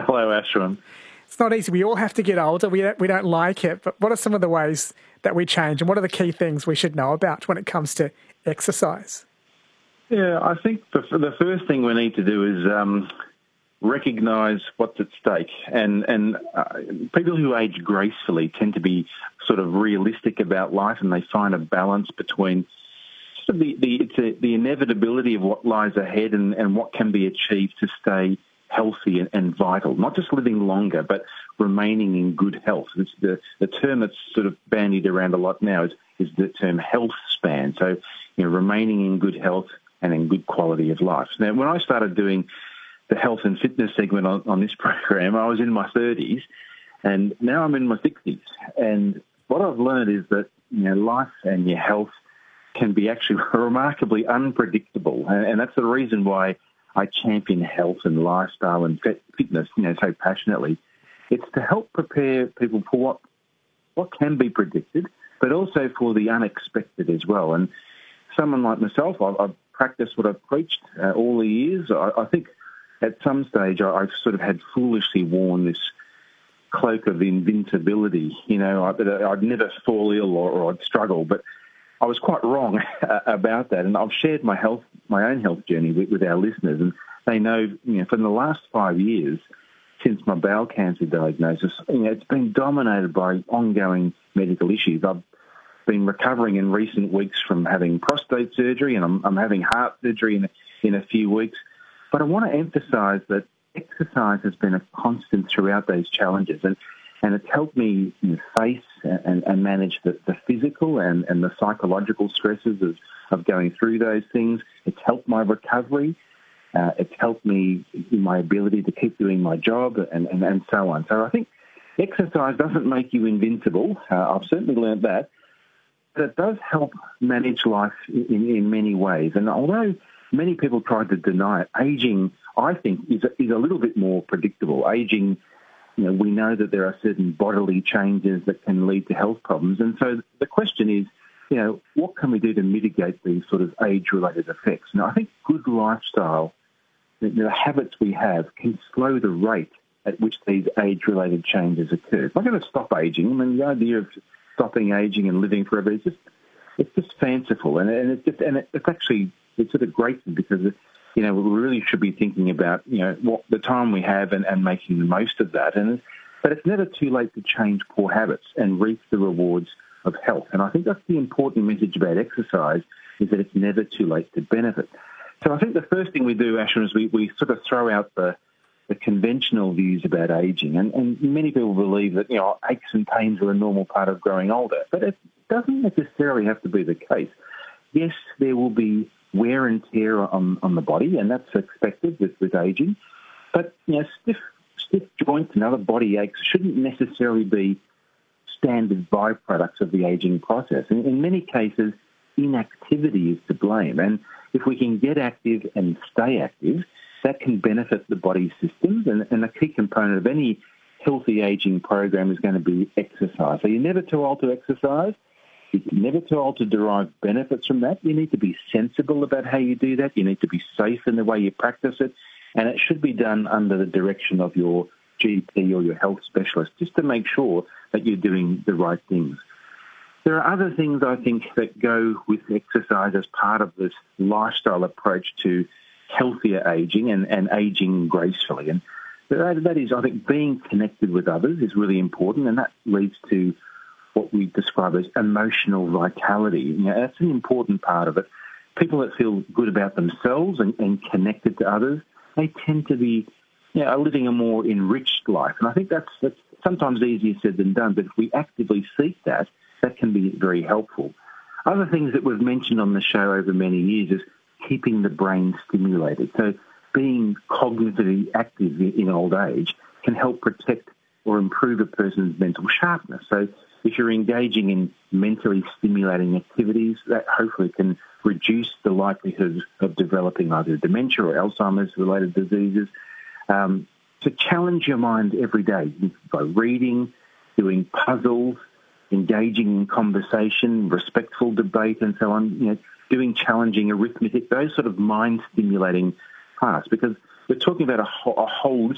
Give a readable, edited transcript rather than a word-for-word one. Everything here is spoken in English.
Hello, Ashwin. It's not easy. We all have to get older. We don't like it. But what are some of the ways that we change, and what are the key things we should know about when it comes to exercise? Yeah, I think the first thing we need to do is recognise what's at stake. And people who age gracefully tend to be sort of realistic about life, and they find a balance between sort of the inevitability of what lies ahead and what can be achieved to stay healthy and vital, not just living longer, but remaining in good health. It's the term that's sort of bandied around a lot now is the term health span. So, remaining in good health and in good quality of life. Now, when I started doing the health and fitness segment on this program, I was in my 30s, and now I'm in my 60s. And what I've learned is that, life and your health can be actually remarkably unpredictable. And that's the reason why I champion health and lifestyle and fitness, so passionately. It's to help prepare people for what can be predicted, but also for the unexpected as well. And someone like myself, I've practiced what I've preached all the years. I think at some stage I've sort of had foolishly worn this cloak of invincibility. I'd never fall ill or I'd struggle, but I was quite wrong about that. And I've shared my own health journey with our listeners, and they know, for the last 5 years, since my bowel cancer diagnosis, it's been dominated by ongoing medical issues. I've been recovering in recent weeks from having prostate surgery, and I'm having heart surgery in a few weeks. But I want to emphasise that exercise has been a constant throughout those challenges, and it's helped me face and manage the physical and the psychological stresses of going through those things. It's helped my recovery. It's helped me in my ability to keep doing my job and so on. So I think exercise doesn't make you invincible. I've certainly learned that. But it does help manage life in many ways. And although many people try to deny it, ageing, I think, is a little bit more predictable. Ageing, we know that there are certain bodily changes that can lead to health problems. And so the question is, what can we do to mitigate these sort of age-related effects? Now, I think good lifestyle, the habits we have, can slow the rate at which these age-related changes occur. It's not going to stop aging. I mean, the idea of stopping aging and living forever it's just fanciful, and it's sort of great because we really should be thinking about what the time we have and making the most of that. But it's never too late to change poor habits and reap the rewards of health. And I think that's the important message about exercise, is that it's never too late to benefit. So I think the first thing we do, Ashwin, is we sort of throw out the conventional views about aging. And many people believe that, aches and pains are a normal part of growing older. But it doesn't necessarily have to be the case. Yes, there will be wear and tear on the body, and that's expected with aging. But, stiff joints and other body aches shouldn't necessarily be standard byproducts of the aging process. And in many cases, inactivity is to blame. And if we can get active and stay active, that can benefit the body's systems. And a key component of any healthy aging program is going to be exercise. So you're never too old to exercise. You're never too old to derive benefits from that. You need to be sensible about how you do that. You need to be safe in the way you practice it. And it should be done under the direction of your GP or your health specialist, just to make sure that you're doing the right things. There are other things, I think, that go with exercise as part of this lifestyle approach to healthier aging and aging gracefully. And that is, I think, being connected with others is really important, and that leads to what we describe as emotional vitality. That's an important part of it. People that feel good about themselves and connected to others, they tend to be living a more enriched life. And I think that's sometimes easier said than done, but if we actively seek that can be very helpful. Other things that we've mentioned on the show over many years is keeping the brain stimulated. So being cognitively active in old age can help protect or improve a person's mental sharpness. So if you're engaging in mentally stimulating activities, that hopefully can reduce the likelihood of developing either dementia or Alzheimer's-related diseases. To challenge your mind every day by reading, doing puzzles, engaging in conversation, respectful debate, and so on, doing challenging arithmetic, those sort of mind-stimulating tasks, because we're talking about a whole